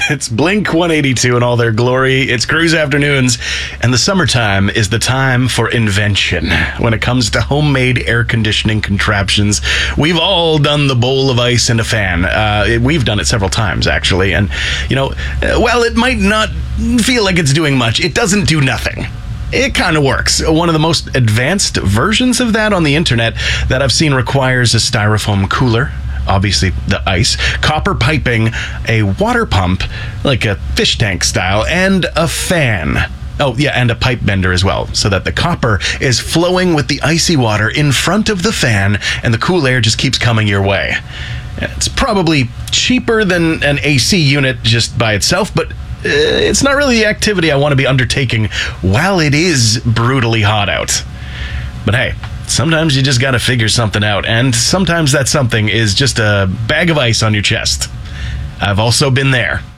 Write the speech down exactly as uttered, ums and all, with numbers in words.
It's Blink one eighty-two in all their glory. It's Cruise Afternoons, and the summertime is the time for invention. When it comes to homemade air conditioning contraptions, we've all done the bowl of ice and a fan. Uh, we've done it several times, actually, and, you know, while it might not feel like it's doing much, it doesn't do nothing. It kind of works. One of the most advanced versions of that on the internet that I've seen requires a styrofoam cooler, obviously the ice, copper piping, a water pump, like a fish tank style, and a fan. Oh, yeah, and a pipe bender as well, so that the copper is flowing with the icy water in front of the fan, and the cool air just keeps coming your way. It's probably cheaper than an A C unit just by itself, but it's not really the activity I want to be undertaking while it is brutally hot out. But hey, sometimes you just got to figure something out, and sometimes that something is just a bag of ice on your chest. I've also been there.